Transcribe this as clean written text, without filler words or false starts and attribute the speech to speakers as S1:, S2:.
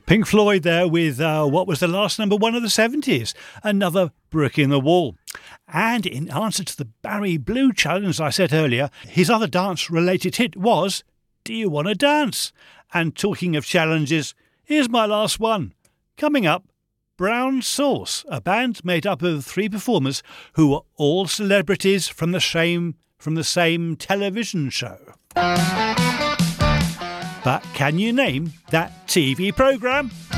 S1: Pink Floyd there with what was the last number one of the 70s, Another Brick in the Wall. And in answer to the Barry Blue challenge I said earlier, his other dance-related hit was Do You Wanna Dance? And talking of challenges, here's my last one. Coming up, Brown Sauce, a band made up of 3 performers who were all celebrities from the same television show. But can you name that TV programme?